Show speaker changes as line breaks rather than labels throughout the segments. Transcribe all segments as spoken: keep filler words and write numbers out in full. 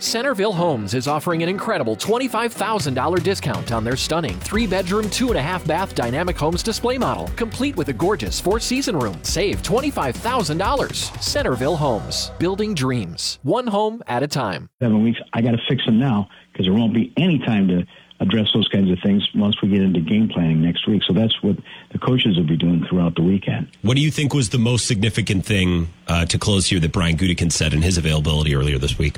Centerville Homes is offering an incredible twenty-five thousand dollars discount on their stunning three-bedroom, two-and-a-half bath Dynamic Homes display model, complete with a gorgeous four-season room. Save twenty-five thousand dollars. Centerville Homes, building dreams, one home at a time.
Seven weeks, I got to fix them now because there won't be any time to address those kinds of things once we get into game planning next week. So that's what the coaches will be doing throughout the weekend.
What do you think was the most significant thing uh, to close here that Brian Gutekunst said in his availability earlier this week?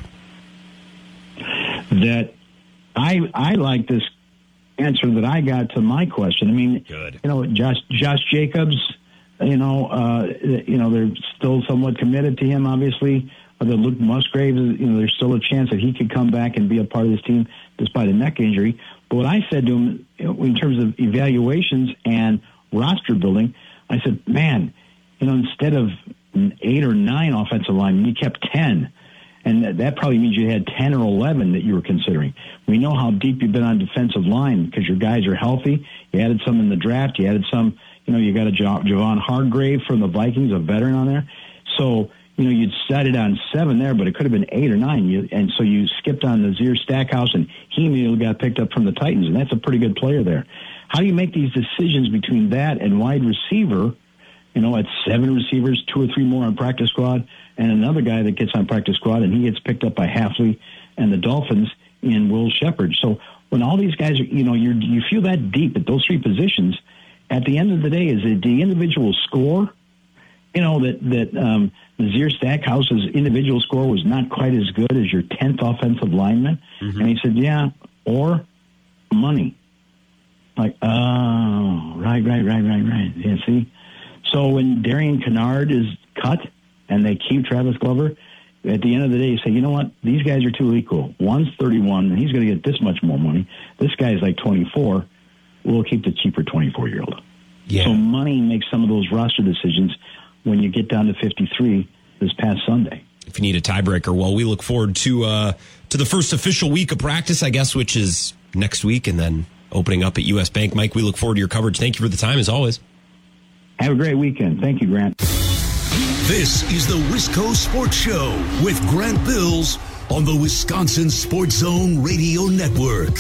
That I I like this answer that I got to my question. I mean,
Good.
you know, Josh Josh Jacobs, you know, uh, you know, they're still somewhat committed to him, obviously. Although Luke Musgrave, you know, there's still a chance that he could come back and be a part of this team despite a neck injury. But what I said to him, you know, in terms of evaluations and roster building, I said, man, you know, instead of eight or nine offensive linemen, you kept ten. And that, that probably means you had ten or eleven that you were considering. We know how deep you've been on defensive line because your guys are healthy. You added some in the draft. You added some, you know, you got a Jav- Javon Hargrave from the Vikings, a veteran on there. So, you know, you'd set it on seven there, but it could have been eight or nine. You, and so you skipped on Nazir Stackhouse, and he immediately got picked up from the Titans, and that's a pretty good player there. How do you make these decisions between that and wide receiver, you know, at seven receivers, two or three more on practice squad, and another guy that gets on practice squad, and he gets picked up by Hafley and the Dolphins in Will Shepherd. So when all these guys are, you know, you you feel that deep at those three positions, at the end of the day, is it the individual score? You know, that, that um, Nazir Stackhouse's individual score was not quite as good as your tenth offensive lineman. Mm-hmm. And he said, yeah, or money. Like, oh, right, right, right, right, right. Yeah, see? So when Darian Kennard is cut and they keep Travis Glover, at the end of the day, you say, you know what? These guys are too equal. One's thirty-one, and he's going to get this much more money. This guy's like twenty-four. We'll keep the cheaper twenty-four-year-old. Yeah. So money makes some of those roster decisions when you get down to fifty-three this past Sunday.
If you need a tiebreaker, well, we look forward to uh, to the first official week of practice, I guess, which is next week, and then opening up at U S Bank. Mike, we look forward to your coverage. Thank you for the time, as always.
Have a great weekend. Thank you, Grant.
This is the Wisco Sports Show with Grant Bills on the Wisconsin Sports Zone Radio Network.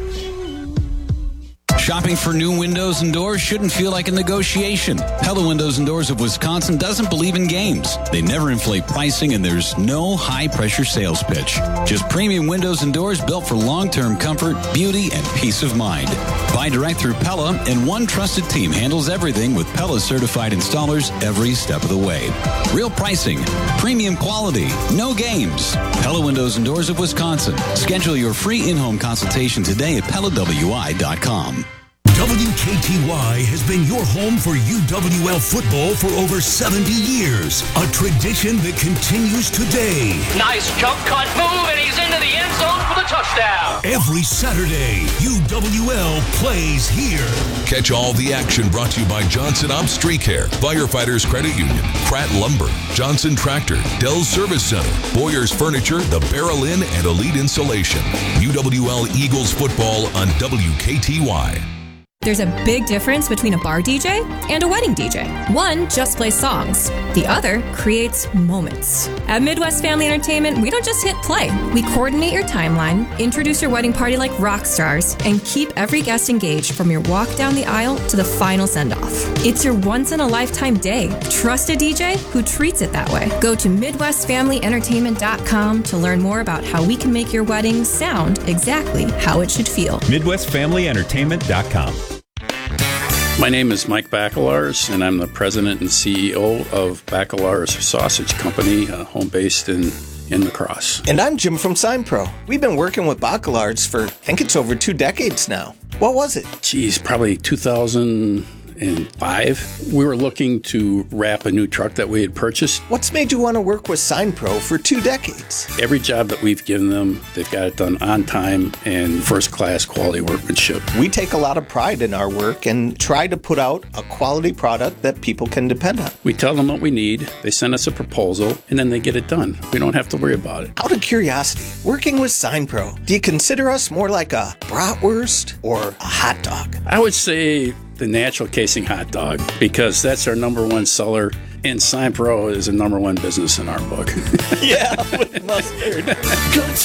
Shopping for new windows and doors shouldn't feel like a negotiation. Pella Windows and Doors of Wisconsin doesn't believe in games. They never inflate pricing, and there's no high-pressure sales pitch. Just premium windows and doors built for long-term comfort, beauty, and peace of mind. Buy direct through Pella, and one trusted team handles everything with Pella certified installers every step of the way. Real pricing, premium quality, no games. Pella Windows and Doors of Wisconsin. Schedule your free in-home consultation today at Pella W I dot com.
W K T Y has been your home for U W L football for over seventy years. A tradition that continues today.
Nice jump cut move, and he's into the end zone for the touchdown.
Every Saturday, U W L plays here.
Catch all the action brought to you by Johnson Ops Street Care, Firefighters Credit Union, Pratt Lumber, Johnson Tractor, Dell's Service Center, Boyer's Furniture, The Barrel Inn, and Elite Insulation. U W L Eagles football on W K T Y.
There's a big difference between a bar D J and a wedding D J. One just plays songs. The other creates moments. At Midwest Family Entertainment, we don't just hit play. We coordinate your timeline, introduce your wedding party like rock stars, and keep every guest engaged from your walk down the aisle to the final send-off. It's your once-in-a-lifetime day. Trust a D J who treats it that way. Go to Midwest Family Entertainment dot com to learn more about how we can make your wedding sound exactly how it should feel.
Midwest Family Entertainment dot com.
My name is Mike Bacelars, and I'm the president and C E O of Bacelars Sausage Company, uh, home based in, in La Crosse.
And I'm Jim from SignPro. We've been working with Bacelars for, I think it's over two decades now. What was it?
Geez, probably two thousand five. We were looking to wrap a new truck that we had purchased.
What's made you want to work with SignPro for two decades?
Every job that we've given them, they've got it done on time and first-class quality workmanship.
We take a lot of pride in our work and try to put out a quality product that people can depend on.
We tell them what we need, they send us a proposal, and then they get it done. We don't have to worry about it.
Out of curiosity, working with SignPro, do you consider us more like a bratwurst or a hot dog?
I would say the natural casing hot dog, because that's our number one seller, and SignPro is a number one business in our book.
Yeah, with mustard.